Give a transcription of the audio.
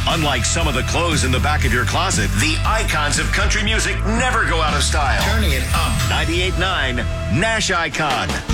Unlike some of the clothes in the back of your closet, the icons of country music never go out of style. Turning it up. 98.9 Nash Icon.